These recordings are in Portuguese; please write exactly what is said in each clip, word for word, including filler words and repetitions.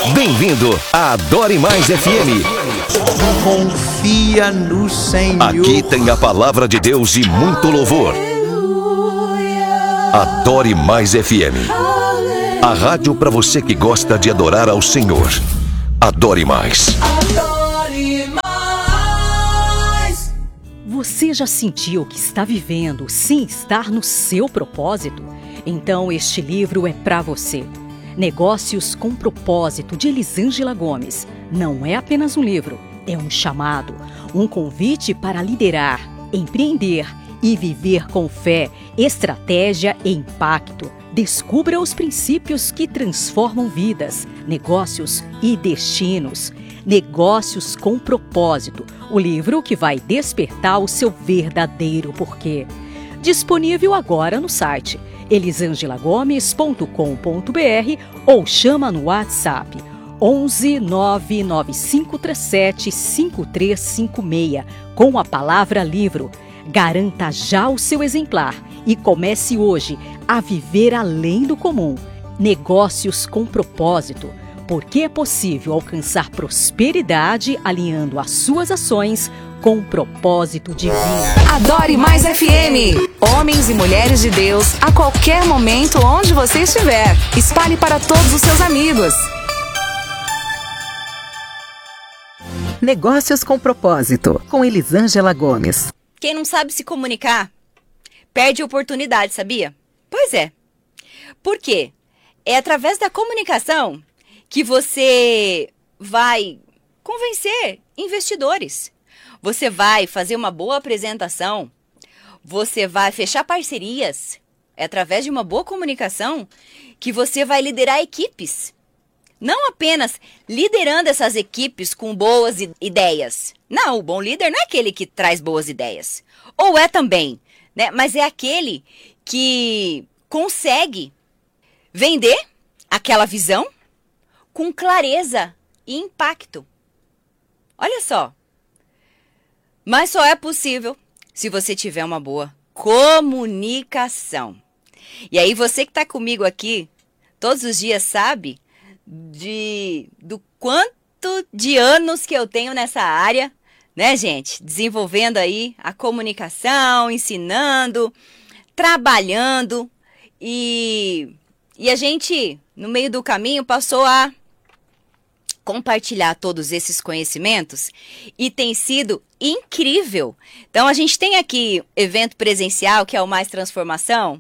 Bem-vindo à Adore Mais F M. Confia no Senhor. Aqui tem a palavra de Deus e muito louvor. Adore Mais F M. A rádio para você que gosta de adorar ao Senhor. Adore Mais. Adore Mais. Você já sentiu que está vivendo sem estar no seu propósito? Então este livro é para você. Negócios com Propósito, de Elisângela Gomes. Não é apenas um livro, é um chamado, um convite para liderar, empreender e viver com fé, estratégia e impacto. Descubra os princípios que transformam vidas, negócios e destinos. Negócios com Propósito, o livro que vai despertar o seu verdadeiro porquê. Disponível agora no site elisangela gomes ponto com ponto b r ou chama no WhatsApp onze nove nove cinco três sete cinco três cinco seis com a palavra livro. Garanta já o seu exemplar e comece hoje a viver além do comum. Negócios com Propósito, porque é possível alcançar prosperidade alinhando as suas ações com o propósito divino. Adore Mais F M. Homens e mulheres de Deus, a qualquer momento, onde você estiver. Espalhe para todos os seus amigos. Negócios com Propósito, com Elisângela Gomes. Quem não sabe se comunicar, perde oportunidade, sabia? Pois é. Por quê? É através da comunicação que você vai convencer investidores. Você vai fazer uma boa apresentação. Você vai fechar parcerias. É através de uma boa comunicação que você vai liderar equipes. Não apenas liderando essas equipes com boas ideias. Não, o bom líder não é aquele que traz boas ideias. Ou é também, né? Mas é aquele que consegue vender aquela visão com clareza e impacto. Olha só. Mas só é possível se você tiver uma boa comunicação. E aí você que está comigo aqui todos os dias sabe de, do quanto de anos que eu tenho nessa área, né, gente? Desenvolvendo aí a comunicação, ensinando, trabalhando e, e a gente, no meio do caminho, passou a compartilhar todos esses conhecimentos e tem sido incrível. Então a gente tem aqui evento presencial, que é o Mais Transformação,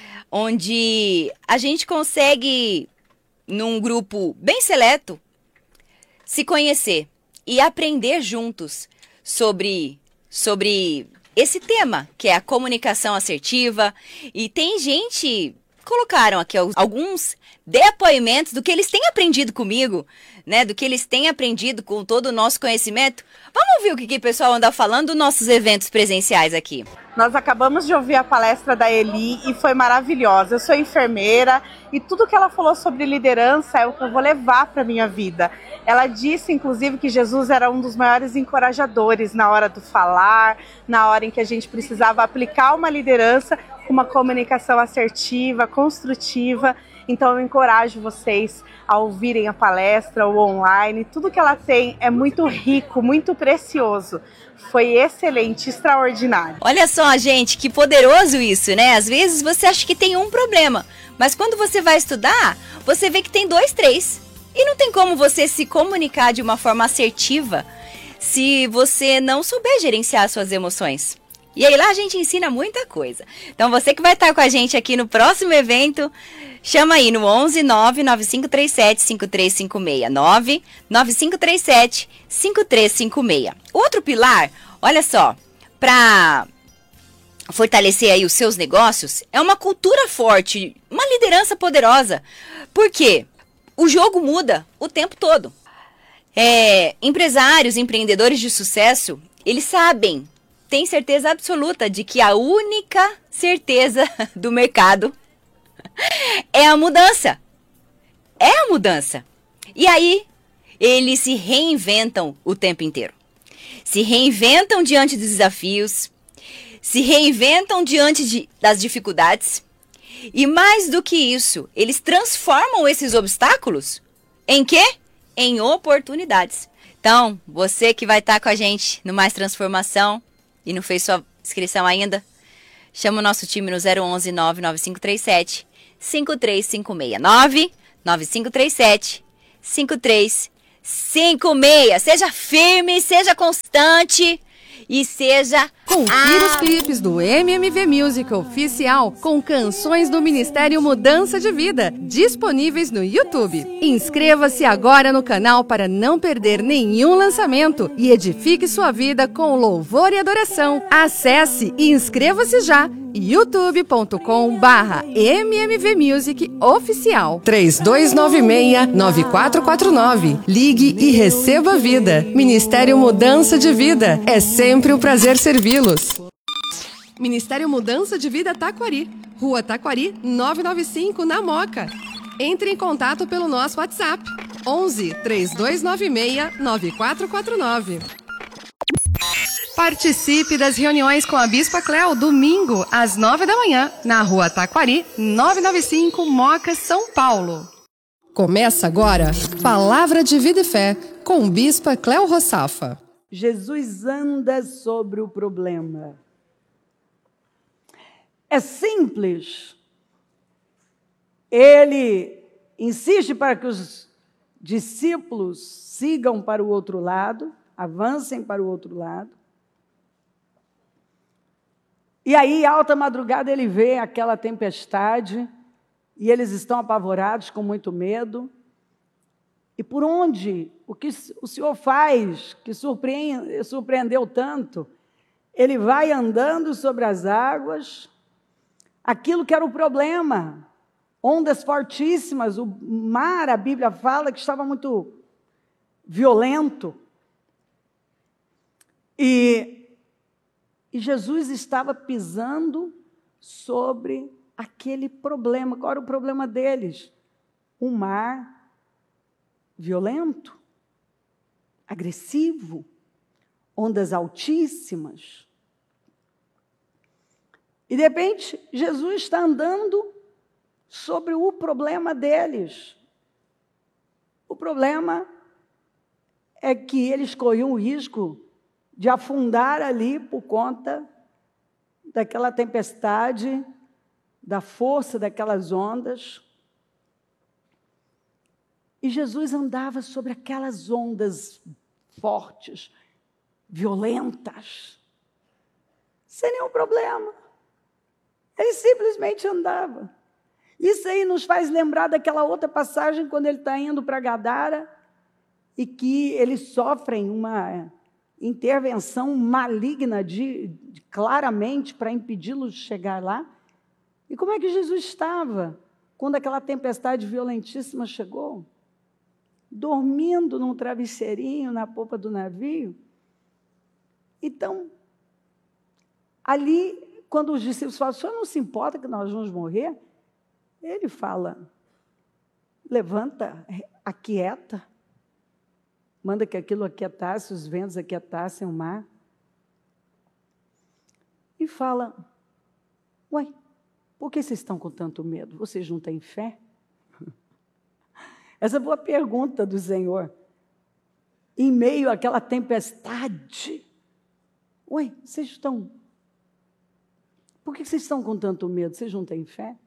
onde a gente consegue, num grupo bem seleto, se conhecer e aprender juntos sobre, sobre esse tema, que é a comunicação assertiva. E tem gente, colocaram aqui alguns depoimentos do que eles têm aprendido comigo, né, do que eles têm aprendido com todo o nosso conhecimento. Vamos ouvir o que, que o pessoal anda falando dos nossos eventos presenciais aqui. Nós acabamos de ouvir a palestra da Eli e foi maravilhosa. Eu sou enfermeira e tudo que ela falou sobre liderança é o que eu vou levar para a minha vida. Ela disse, inclusive, que Jesus era um dos maiores encorajadores na hora do falar, na hora em que a gente precisava aplicar uma liderança com uma comunicação assertiva, construtiva. Então eu encorajo vocês a ouvirem a palestra ou online. Tudo que ela tem é muito rico, muito precioso. Foi excelente, extraordinário. Olha só, gente, que poderoso isso, né? Às vezes você acha que tem um problema, mas quando você vai estudar, você vê que tem dois, três. E não tem como você se comunicar de uma forma assertiva se você não souber gerenciar suas emoções. E aí lá a gente ensina muita coisa. Então você que vai estar com a gente aqui no próximo evento, chama aí no onze nove nove cinco três sete cinco três cinco seis, nove nove cinco três sete cinco três cinco seis. Outro pilar, olha só, para fortalecer aí os seus negócios, é uma cultura forte, uma liderança poderosa. Por quê? O jogo muda o tempo todo. É, empresários, empreendedores de sucesso, eles sabem, têm certeza absoluta de que a única certeza do mercado é a mudança. É a mudança. E aí, eles se reinventam o tempo inteiro. Se reinventam diante dos desafios, se reinventam diante de, das dificuldades. E mais do que isso, eles transformam esses obstáculos em quê? em oportunidades. Então, você que vai estar com a gente no Mais Transformação e não fez sua inscrição ainda, chama o nosso time no zero onze, nove nove cinco três sete, cinco três cinco seis. nove nove cinco três sete, cinco três cinco seis. Seja firme, seja constante e seja... Confira os clipes do M M V Music Oficial com canções do Ministério Mudança de Vida, disponíveis no YouTube. Inscreva-se agora no canal para não perder nenhum lançamento e edifique sua vida com louvor e adoração. Acesse e inscreva-se já, youtube ponto com barra M M V Music Oficial. três dois nove seis, nove quatro quatro nove. Ligue e receba vida. Ministério Mudança de Vida. É sempre um prazer servi-los. Ministério Mudança de Vida Taquari, Rua Taquari, novecentos e noventa e cinco, na Moca. Entre em contato pelo nosso WhatsApp, onze, três dois nove seis, nove quatro quatro nove. Participe das reuniões com a Bispa Cléo, domingo, às nove da manhã, na Rua Taquari, novecentos e noventa e cinco, Moca, São Paulo. Começa agora, Palavra de Vida e Fé, com Bispa Cléo Rossafa. Jesus anda sobre o problema. É simples. Ele insiste para que os discípulos sigam para o outro lado, avancem para o outro lado. E aí, alta madrugada, ele vê aquela tempestade e eles estão apavorados, com muito medo. E por onde o que o Senhor faz, que surpreende, surpreendeu tanto, ele vai andando sobre as águas, aquilo que era o problema, ondas fortíssimas, o mar, a Bíblia fala que estava muito violento. E, e Jesus estava pisando sobre aquele problema. Qual era o problema deles? Um mar violento, agressivo, ondas altíssimas. E, de repente, Jesus está andando sobre o problema deles. O problema é que eles corriam o risco de afundar ali por conta daquela tempestade, da força daquelas ondas. E Jesus andava sobre aquelas ondas fortes, violentas, sem nenhum problema. Ele simplesmente andava. Isso aí nos faz lembrar daquela outra passagem, quando ele está indo para Gadara, e que eles sofrem uma intervenção maligna, de, de, claramente, para impedi-los de chegar lá. E como é que Jesus estava quando aquela tempestade violentíssima chegou? Dormindo num travesseirinho na popa do navio. Então, ali, quando os discípulos falam, o senhor não se importa que nós vamos morrer? Ele fala, levanta, aquieta, manda que aquilo aquietasse, os ventos aquietassem o mar. E fala, ué, por que vocês estão com tanto medo? Vocês não têm fé? Essa é boa pergunta do Senhor. Em meio àquela tempestade. Ué, vocês estão... Por que vocês estão com tanto medo? Vocês não têm fé?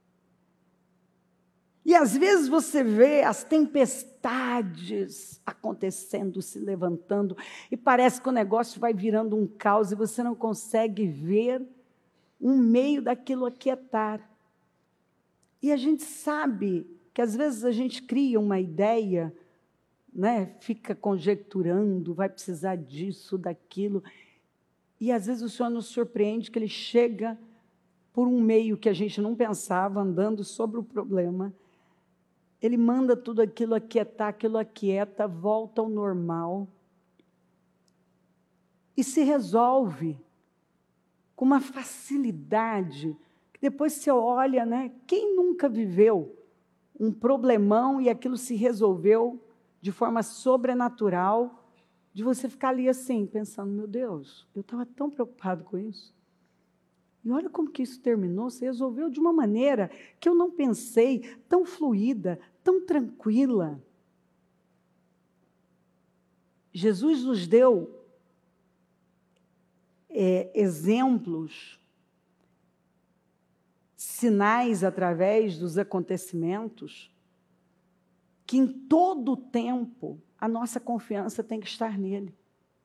E às vezes você vê as tempestades acontecendo, se levantando, e parece que o negócio vai virando um caos e você não consegue ver um meio daquilo aquietar. E a gente sabe que às vezes a gente cria uma ideia, né, fica conjecturando, vai precisar disso, daquilo, e às vezes o Senhor nos surpreende que Ele chega por um meio que a gente não pensava, andando sobre o problema. Ele manda tudo aquilo aquietar, aquilo aquieta, volta ao normal e se resolve com uma facilidade que depois você olha, né? Quem nunca viveu um problemão e aquilo se resolveu de forma sobrenatural, de você ficar ali assim, pensando, meu Deus, eu estava tão preocupado com isso. E olha como que isso terminou, se resolveu de uma maneira que eu não pensei, tão fluida, tão tranquila. Jesus nos deu é, exemplos, sinais através dos acontecimentos, que em todo o tempo a nossa confiança tem que estar nele.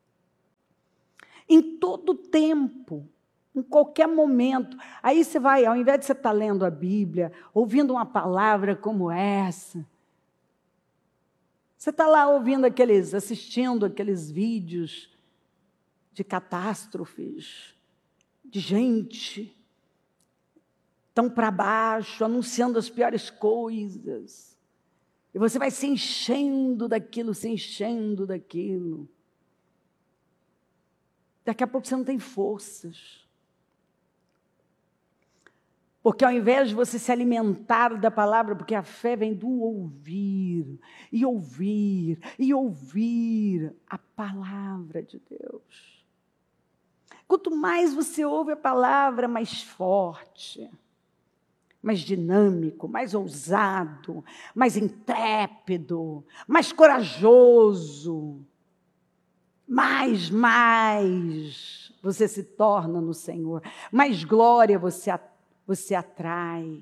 Em todo o tempo, em qualquer momento. Aí você vai, ao invés de você estar lendo a Bíblia, ouvindo uma palavra como essa, você está lá ouvindo aqueles, assistindo aqueles vídeos de catástrofes, de gente tão para baixo, anunciando as piores coisas. E você vai se enchendo daquilo, se enchendo daquilo. Daqui a pouco você não tem forças. Porque ao invés de você se alimentar da palavra, porque a fé vem do ouvir, e ouvir, e ouvir a palavra de Deus. Quanto mais você ouve a palavra, mais forte, mais dinâmico, mais ousado, mais intrépido, mais corajoso, mais, mais você se torna no Senhor, mais glória você atrai. Você atrai.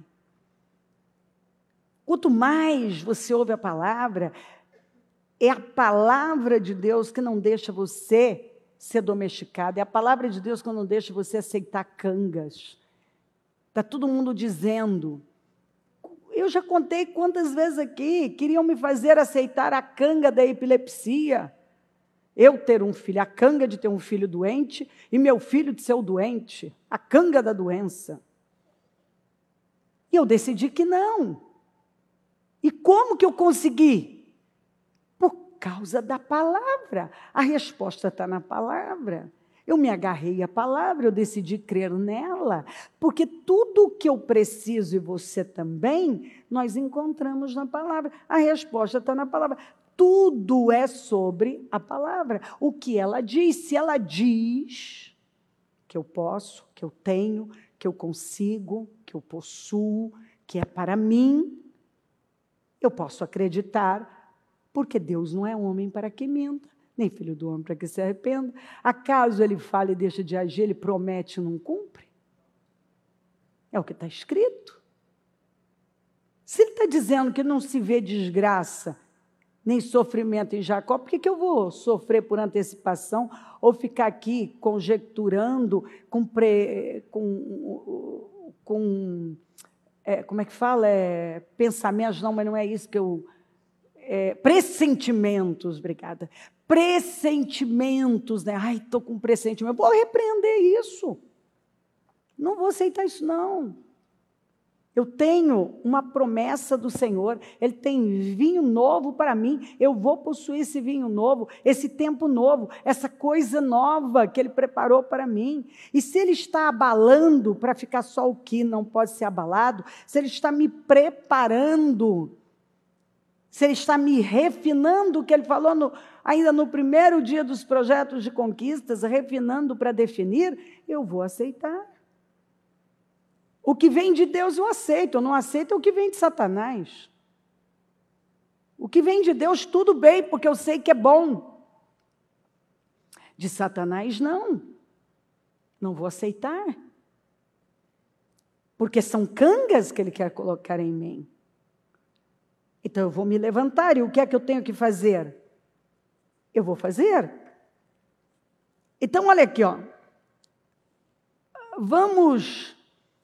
Quanto mais você ouve a palavra, é a palavra de Deus que não deixa você ser domesticado. É a palavra de Deus que não deixa você aceitar cangas. Está todo mundo dizendo. Eu já contei quantas vezes aqui queriam me fazer aceitar a canga da epilepsia. Eu ter um filho, a canga de ter um filho doente e meu filho de ser o doente. A canga da doença. E eu decidi que não. E como que eu consegui? Por causa da palavra. A resposta está na palavra. Eu me agarrei à palavra, eu decidi crer nela. Porque tudo o que eu preciso, e você também, nós encontramos na palavra. A resposta está na palavra. Tudo é sobre a palavra. O que ela diz. Se ela diz que eu posso, que eu tenho, que eu consigo, que eu possuo, que é para mim, eu posso acreditar, porque Deus não é homem para que minta, nem filho do homem para que se arrependa. Acaso ele fala e deixa de agir, ele promete e não cumpre? É o que está escrito. Se ele está dizendo que não se vê desgraça, nem sofrimento em Jacó, por que, que eu vou sofrer por antecipação ou ficar aqui conjecturando com, pre, com, com é, como é que fala? É, pensamentos, não, mas não é isso que eu... É, pressentimentos, obrigada. Pressentimentos, né? Ai, estou com pressentimento. Vou repreender isso. Não vou aceitar isso, não. Eu tenho uma promessa do Senhor, Ele tem vinho novo para mim, eu vou possuir esse vinho novo, esse tempo novo, essa coisa nova que Ele preparou para mim. E se Ele está abalando para ficar só o que não pode ser abalado, se Ele está me preparando, se Ele está me refinando, o que Ele falou no, ainda no primeiro dia dos projetos de conquistas, refinando para definir, eu vou aceitar. O que vem de Deus eu aceito, eu não aceito o que vem de Satanás. O que vem de Deus, tudo bem, porque eu sei que é bom. De Satanás, não. Não vou aceitar. Porque são cangas que ele quer colocar em mim. Então eu vou me levantar, e o que é que eu tenho que fazer? Eu vou fazer. Então, olha aqui, ó. Vamos...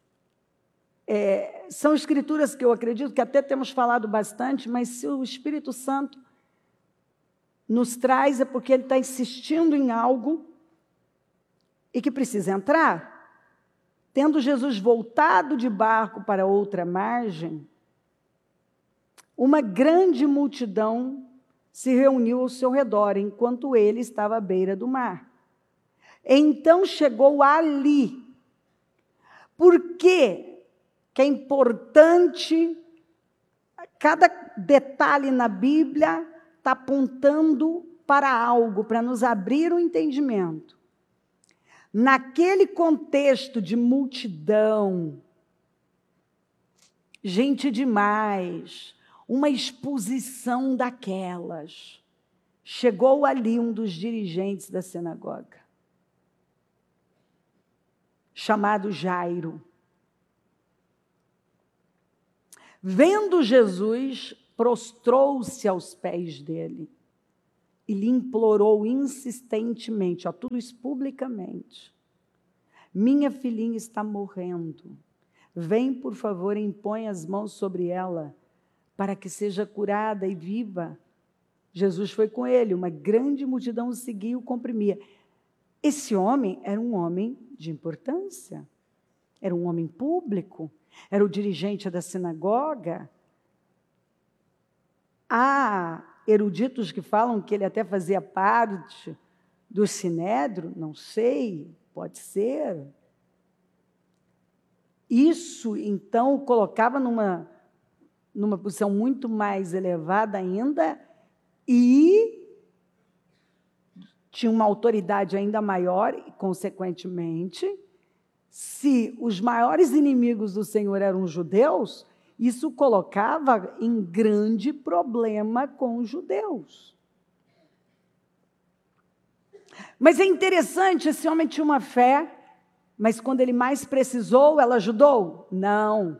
É, são escrituras que eu acredito que até temos falado bastante, mas se o Espírito Santo nos traz é porque ele está insistindo em algo e que precisa entrar. Tendo Jesus voltado de barco para outra margem, uma grande multidão se reuniu ao seu redor, enquanto ele estava à beira do mar. Então chegou ali. Por quê? Que é importante, cada detalhe na Bíblia está apontando para algo, para nos abrir o entendimento. Naquele contexto de multidão, gente demais, uma exposição daquelas, chegou ali um dos dirigentes da sinagoga, chamado Jairo. Vendo Jesus, prostrou-se aos pés dele e lhe implorou insistentemente, ó, tudo isso publicamente: minha filhinha está morrendo. Vem, por favor, e impõe as mãos sobre ela, para que seja curada e viva. Jesus foi com ele, uma grande multidão o seguia e o comprimia. Esse homem era um homem de importância, era um homem público, era o dirigente da sinagoga. Há eruditos que falam que ele até fazia parte do Sinédrio, não sei, pode ser. Isso, então, o colocava numa, numa posição muito mais elevada ainda e tinha uma autoridade ainda maior e, consequentemente, se os maiores inimigos do Senhor eram os judeus, isso colocava em grande problema com os judeus. Mas é interessante, esse homem tinha uma fé, mas quando ele mais precisou, ela ajudou? Não.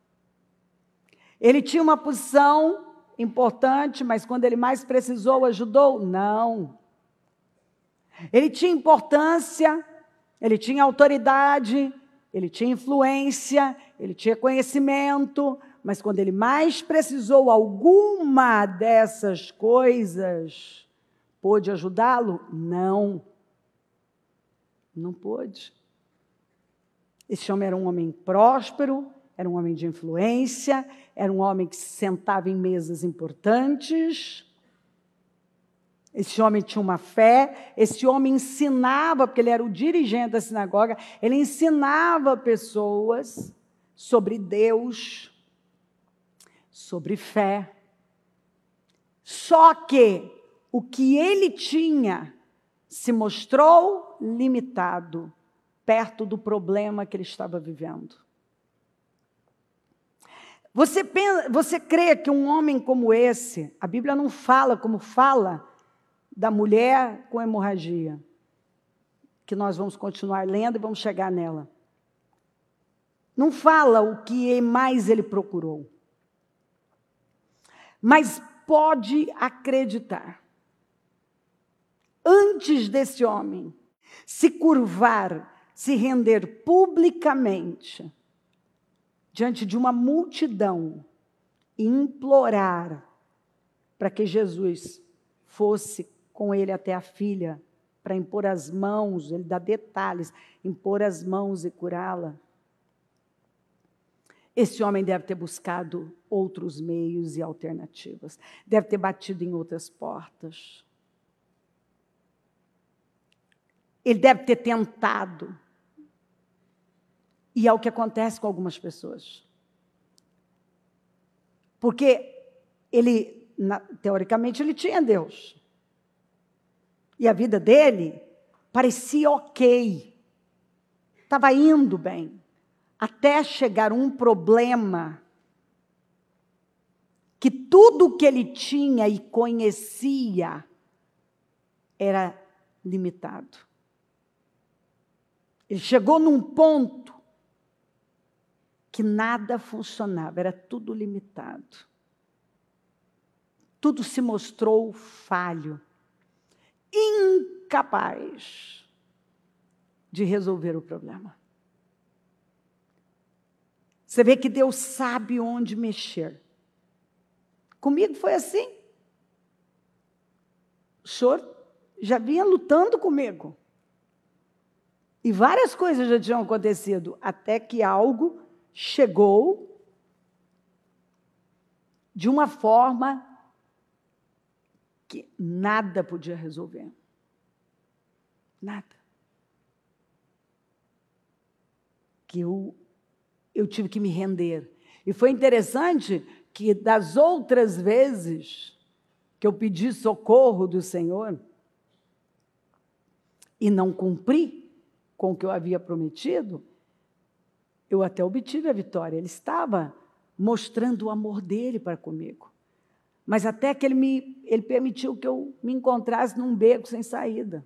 Ele tinha uma posição importante, mas quando ele mais precisou, ajudou? Não. Ele tinha importância, ele tinha autoridade, ele tinha influência, ele tinha conhecimento, mas quando ele mais precisou, alguma dessas coisas pôde ajudá-lo? Não. Não pôde. Esse homem era um homem próspero, era um homem de influência, era um homem que se sentava em mesas importantes. Esse homem tinha uma fé, esse homem ensinava, porque ele era o dirigente da sinagoga, ele ensinava pessoas sobre Deus, sobre fé. Só que o que ele tinha se mostrou limitado perto do problema que ele estava vivendo. Você, pensa, você crê que um homem como esse, a Bíblia não fala como fala da mulher com hemorragia, que nós vamos continuar lendo e vamos chegar nela. Não fala o que mais ele procurou. Mas pode acreditar, antes desse homem se curvar, se render publicamente diante de uma multidão e implorar para que Jesus fosse com ele até a filha, para impor as mãos, ele dá detalhes, impor as mãos e curá-la. Esse homem deve ter buscado outros meios e alternativas, deve ter batido em outras portas. Ele deve ter tentado. E é o que acontece com algumas pessoas. Porque ele, na, teoricamente, ele tinha Deus. E a vida dele parecia ok. Estava indo bem. Até chegar um problema que tudo que ele tinha e conhecia era limitado. Ele chegou num ponto que nada funcionava, era tudo limitado. Tudo se mostrou falho, incapaz de resolver o problema. Você vê que Deus sabe onde mexer. Comigo foi assim. O Senhor já vinha lutando comigo. E várias coisas já tinham acontecido, até que algo chegou de uma forma que nada podia resolver. Nada. Que eu, eu tive que me render. E foi interessante que das outras vezes que eu pedi socorro do Senhor e não cumpri com o que eu havia prometido, eu até obtive a vitória. Ele estava mostrando o amor dele para comigo. Mas até que ele, me, ele permitiu que eu me encontrasse num beco sem saída.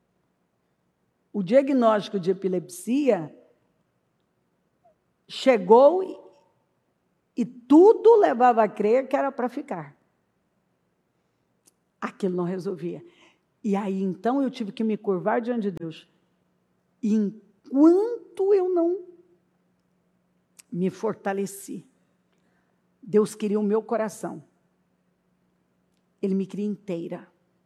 O diagnóstico de epilepsia chegou e, e tudo levava a crer que era para ficar. Aquilo não resolvia. E aí, então, eu tive que me curvar diante de Deus. E enquanto eu não me fortaleci, Deus queria o meu coração. Ele me queria inteira.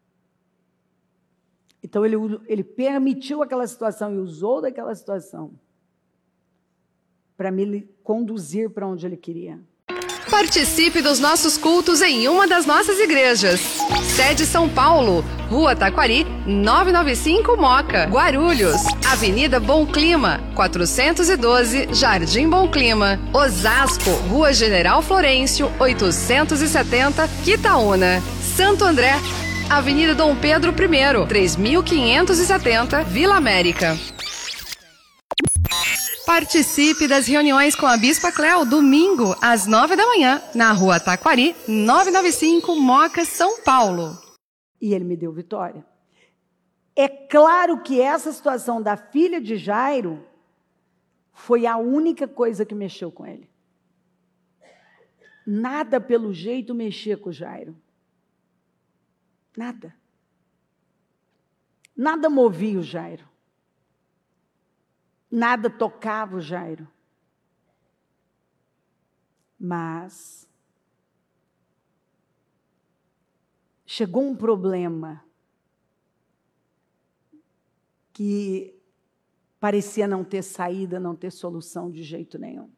Então, ele, ele permitiu aquela situação e usou daquela situação para me conduzir para onde Ele queria. Participe dos nossos cultos em uma das nossas igrejas. Sede São Paulo, Rua Taquari, novecentos e noventa e cinco Moca, Guarulhos. Avenida Bom Clima, quatrocentos e doze, Jardim Bom Clima. Osasco, Rua General Florencio, oitocentos e setenta, Quitaúna. Santo André, Avenida Dom Pedro I, três mil quinhentos e setenta, Vila América. Participe das reuniões com a Bispa Cléo, domingo, às nove da manhã, na Rua Taquari, novecentos e noventa e cinco, Moca, São Paulo. E ele me deu vitória. É claro que essa situação da filha de Jairo foi a única coisa que mexeu com ele. Nada, pelo jeito, mexia com Jairo. Nada. Nada movia o Jairo. Nada tocava o Jairo. Mas chegou um problema que parecia não ter saída, não ter solução de jeito nenhum.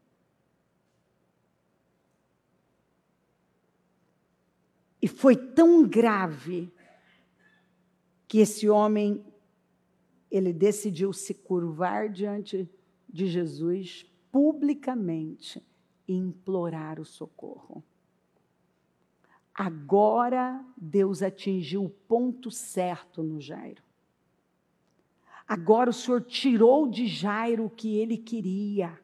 E foi tão grave que esse homem, ele decidiu se curvar diante de Jesus publicamente e implorar o socorro. Agora Deus atingiu o ponto certo no Jairo. Agora o Senhor tirou de Jairo o que ele queria.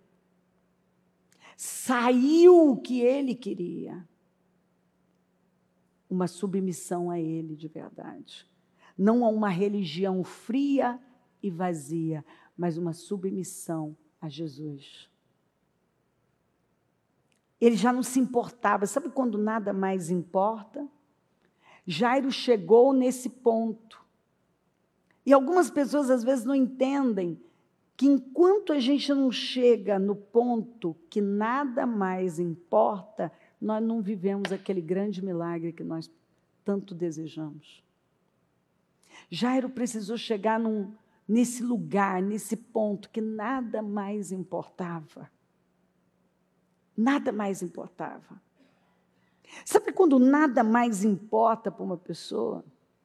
Saiu o que ele queria. Uma submissão a ele de verdade. Não a uma religião fria e vazia, mas uma submissão a Jesus. Ele já não se importava. Sabe quando nada mais importa? Jairo chegou nesse ponto. E algumas pessoas às vezes não entendem que enquanto a gente não chega no ponto que nada mais importa, nós não vivemos aquele grande milagre que nós tanto desejamos. Jairo precisou chegar num, nesse lugar, nesse ponto que nada mais importava. Nada mais importava. Sabe quando nada mais importa para uma pessoa?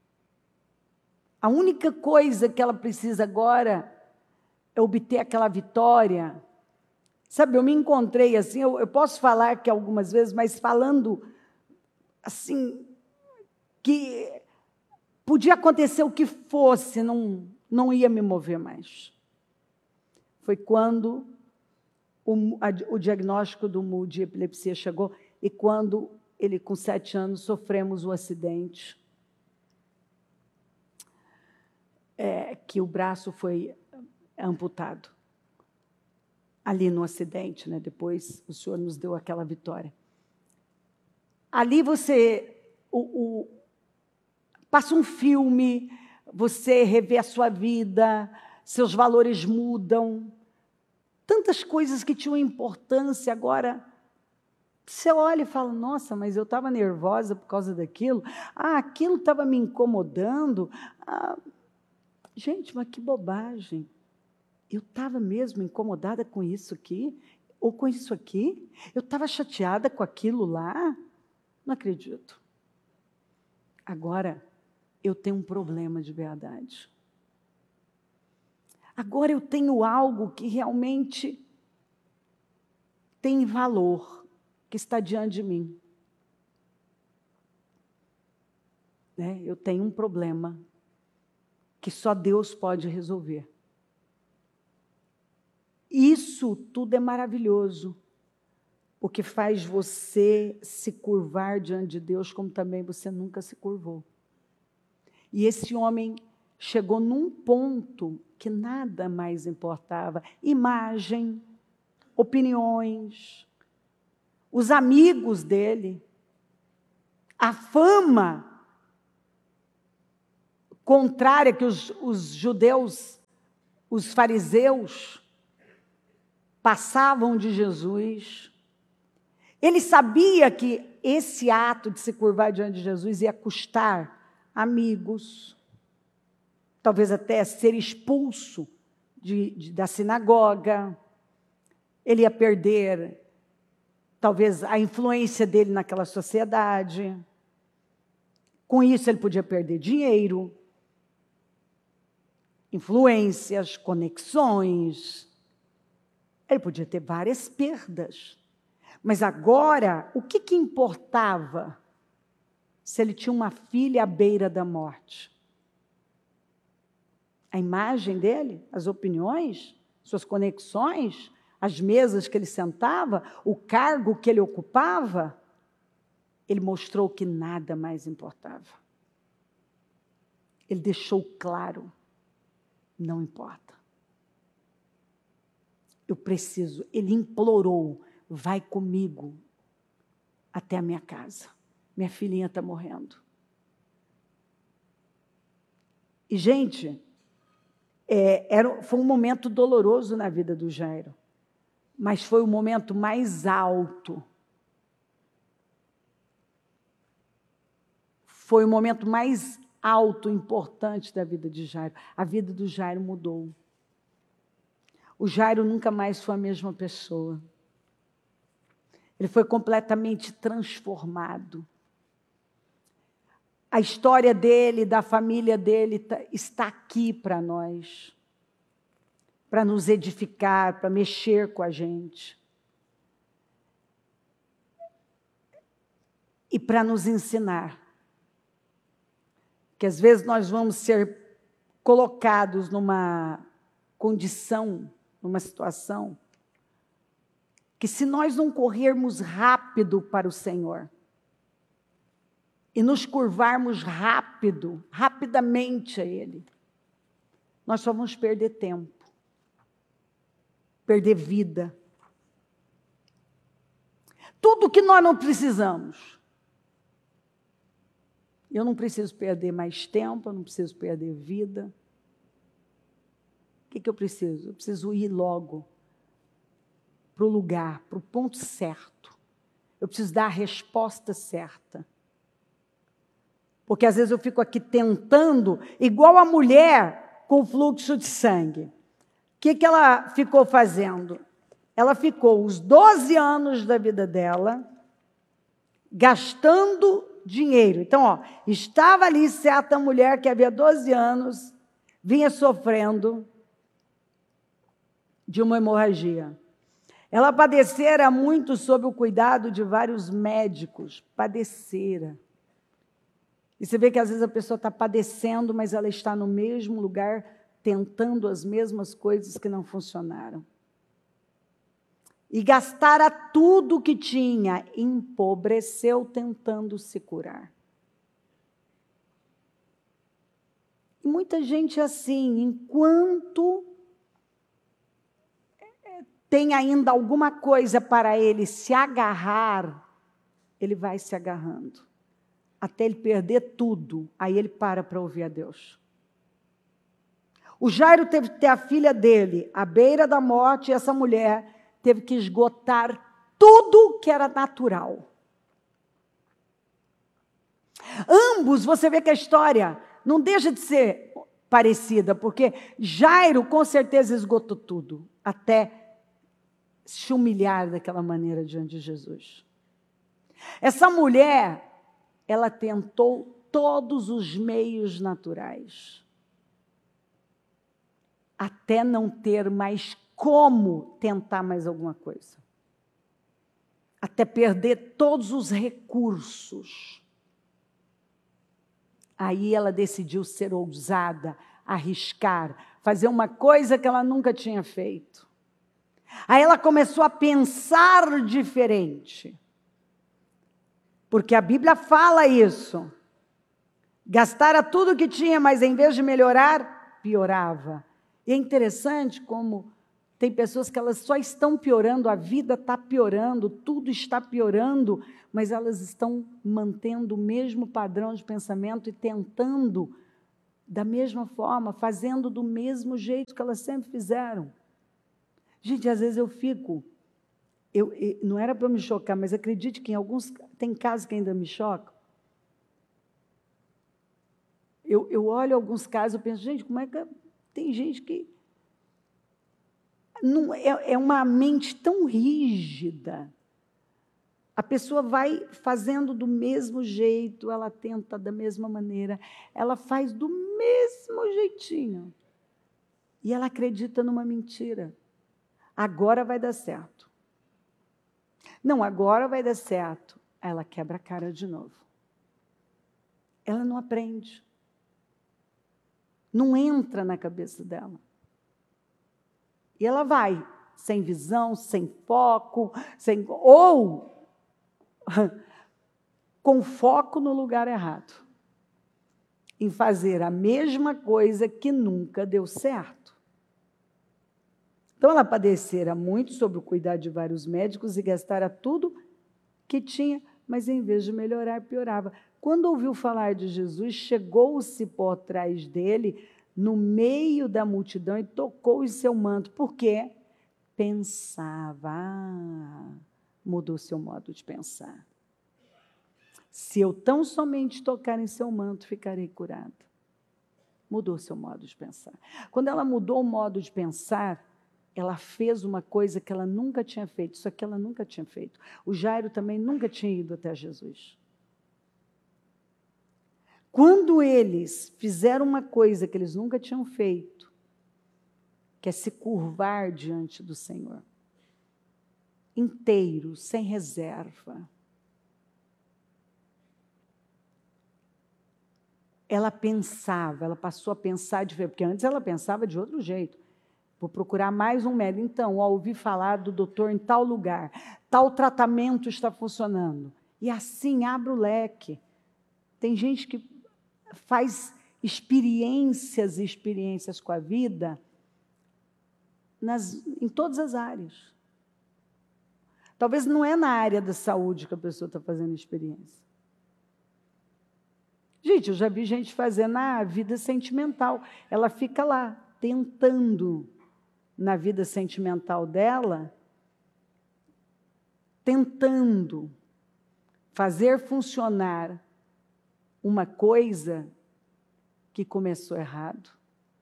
A única coisa que ela precisa agora é obter aquela vitória. Sabe, eu me encontrei assim, eu, eu posso falar que algumas vezes, mas falando assim, que podia acontecer o que fosse, não, não ia me mover mais. Foi quando o, a, o diagnóstico do M U de epilepsia chegou e quando ele, com sete anos, sofremos o acidente. É, que o braço foi amputado. Ali no acidente, né? Depois o Senhor nos deu aquela vitória. Ali você o, o, passa um filme, você revê a sua vida, seus valores mudam. Tantas coisas que tinham importância agora. Você olha e fala, nossa, mas eu estava nervosa por causa daquilo. Ah, aquilo estava me incomodando. Ah, gente, mas que bobagem. Eu estava mesmo incomodada com isso aqui, ou com isso aqui? Eu estava chateada com aquilo lá? Não acredito. Agora, eu tenho um problema de verdade. Agora eu tenho algo que realmente tem valor, que está diante de mim. Né? Eu tenho um problema que só Deus pode resolver. Isso tudo é maravilhoso, o que faz você se curvar diante de Deus, como também você nunca se curvou. E esse homem chegou num ponto que nada mais importava. Imagem, opiniões, os amigos dele, a fama contrária que os, os judeus, os fariseus, passavam de Jesus. Ele sabia que esse ato de se curvar diante de Jesus ia custar amigos, talvez até ser expulso de, de, da sinagoga. Ele ia perder, talvez, a influência dele naquela sociedade. Com isso, ele podia perder dinheiro, influências, conexões. Ele podia ter várias perdas. Mas agora, o que, que importava se ele tinha uma filha à beira da morte? A imagem dele, as opiniões, suas conexões, as mesas que ele sentava, o cargo que ele ocupava? Ele mostrou que nada mais importava. Ele deixou claro, não importa. Eu preciso, ele implorou, vai comigo até a minha casa. Minha filhinha está morrendo. E, gente, é, era, foi um momento doloroso na vida do Jairo, mas foi o momento mais alto. Foi o momento mais alto, importante da vida de Jairo. A vida do Jairo mudou. O Jairo nunca mais foi a mesma pessoa. Ele foi completamente transformado. A história dele, da família dele, está aqui para nós, para nos edificar, para mexer com a gente. E para nos ensinar. Que às vezes nós vamos ser colocados numa condição, numa situação, que se nós não corrermos rápido para o Senhor, e nos curvarmos rápido, rapidamente a Ele, nós só vamos perder tempo, perder vida. Tudo que nós não precisamos. Eu não preciso perder mais tempo, eu não preciso perder vida. O que, que eu preciso? Eu preciso ir logo para o lugar, para o ponto certo. Eu preciso dar a resposta certa. Porque às vezes eu fico aqui tentando, igual a mulher com fluxo de sangue. O que, que ela ficou fazendo? Ela ficou os doze anos da vida dela gastando dinheiro. Então, ó, estava ali certa mulher que havia doze anos, vinha sofrendo de uma hemorragia. Ela padecera muito sob o cuidado de vários médicos. Padecera. E você vê que às vezes a pessoa está padecendo, mas ela está no mesmo lugar, tentando as mesmas coisas que não funcionaram. E gastara tudo o que tinha, empobreceu tentando se curar. E muita gente assim, enquanto tem ainda alguma coisa para ele se agarrar, ele vai se agarrando. Até ele perder tudo, aí ele para para ouvir a Deus. O Jairo teve que ter a filha dele à beira da morte, e essa mulher teve que esgotar tudo que era natural. Ambos, você vê que a história não deixa de ser parecida, porque Jairo com certeza esgotou tudo, até se humilhar daquela maneira diante de Jesus. Essa mulher, ela tentou todos os meios naturais, até não ter mais como tentar mais alguma coisa, até perder todos os recursos. Aí ela decidiu ser ousada, arriscar, fazer uma coisa que ela nunca tinha feito. Aí ela começou a pensar diferente. Porque a Bíblia fala isso. Gastara tudo que tinha, mas em vez de melhorar, piorava. E é interessante como tem pessoas que elas só estão piorando, a vida está piorando, tudo está piorando, mas elas estão mantendo o mesmo padrão de pensamento e tentando da mesma forma, fazendo do mesmo jeito que elas sempre fizeram. Gente, às vezes eu fico, eu, eu, não era para me chocar, mas acredite que em alguns, tem casos que ainda me chocam. Eu, eu olho alguns casos e penso, gente, como é que tem gente que... Não, é, é uma mente tão rígida. A pessoa vai fazendo do mesmo jeito, ela tenta da mesma maneira, ela faz do mesmo jeitinho. E ela acredita numa mentira. Agora vai dar certo. Não, agora vai dar certo. Ela quebra a cara de novo. Ela não aprende. Não entra na cabeça dela. E ela vai, sem visão, sem foco, sem, ou com foco no lugar errado. Em fazer a mesma coisa que nunca deu certo. Então ela padecera muito sobre o cuidado de vários médicos e gastara tudo que tinha, mas em vez de melhorar, piorava. Quando ouviu falar de Jesus, chegou-se por trás dele, no meio da multidão, e tocou em seu manto. Por quê? Pensava, ah, mudou seu modo de pensar. Se eu tão somente tocar em seu manto, ficarei curada. Mudou seu modo de pensar. Quando ela mudou o modo de pensar, ela fez uma coisa que ela nunca tinha feito, isso aqui ela nunca tinha feito. O Jairo também nunca tinha ido até Jesus. Quando eles fizeram uma coisa que eles nunca tinham feito, que é se curvar diante do Senhor, inteiro, sem reserva, ela pensava, ela passou a pensar diferente, porque antes ela pensava de outro jeito. Vou procurar mais um médico. Então, ó, ouvi falar do doutor em tal lugar, tal tratamento está funcionando. E assim, abre o leque. Tem gente que faz experiências e experiências com a vida nas, em todas as áreas. Talvez não é na área da saúde que a pessoa está fazendo experiência. Gente, eu já vi gente fazer na vida sentimental. Ela fica lá, tentando, na vida sentimental dela, tentando fazer funcionar uma coisa que começou errado,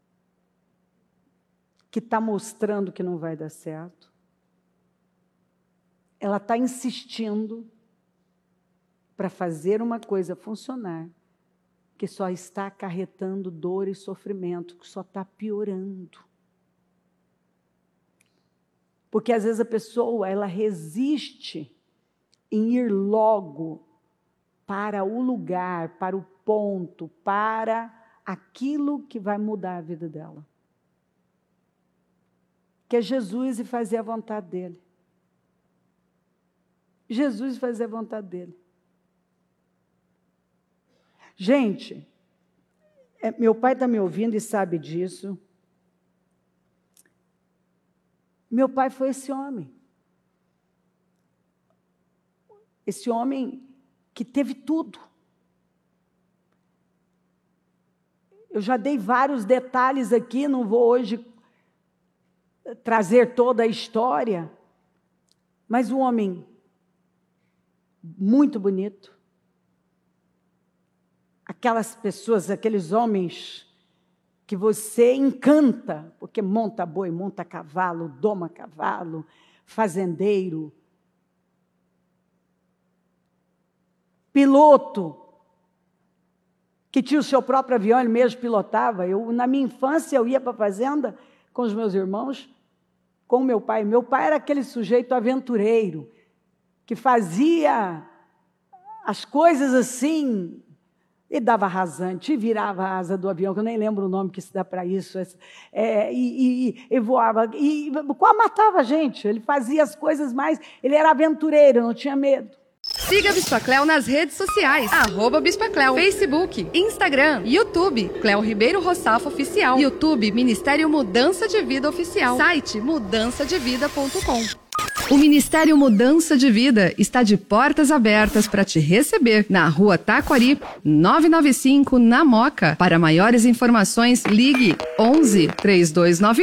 que está mostrando que não vai dar certo. Ela está insistindo para fazer uma coisa funcionar, que só está acarretando dor e sofrimento, que só está piorando. Porque às vezes a pessoa, ela resiste em ir logo para o lugar, para o ponto, para aquilo que vai mudar a vida dela. Que é Jesus e fazer a vontade dele. Jesus e fazer a vontade dele. Gente, é, meu pai está me ouvindo e sabe disso. Meu pai foi esse homem. Esse homem que teve tudo. Eu já dei vários detalhes aqui, não vou hoje trazer toda a história, mas um homem muito bonito. Aquelas pessoas, aqueles homens que você encanta, porque monta boi, monta cavalo, doma cavalo, fazendeiro, piloto, que tinha o seu próprio avião, ele mesmo pilotava. Eu, na minha infância, eu ia para a fazenda com os meus irmãos, com o meu pai. Meu pai era aquele sujeito aventureiro, que fazia as coisas assim, E dava rasante, e virava a asa do avião, que eu nem lembro o nome que se dá para isso, é, e, e, e voava, e matava a gente, ele fazia as coisas mais, ele era aventureiro, não tinha medo. Siga Bispa Cléo nas redes sociais, arroba Bispa Cléo, Facebook, Instagram, YouTube, Cléo Ribeiro Roçafo Oficial, YouTube Ministério Mudança de Vida Oficial, site mudança de vida ponto com. O Ministério Mudança de Vida está de portas abertas para te receber na Rua Taquari, novecentos e noventa e cinco, na Moca. Para maiores informações, ligue onze, três dois nove